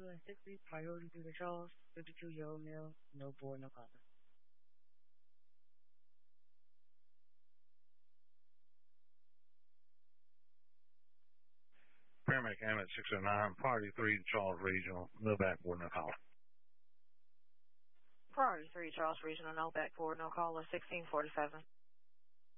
260, priority due to Charles, 52-year-old male, no board, no collar. Paramedic ambulance 609, priority 3, Charles Regional, no backboard, no collar. Priority 3, Charles Regional, no backboard, no collar, 1647.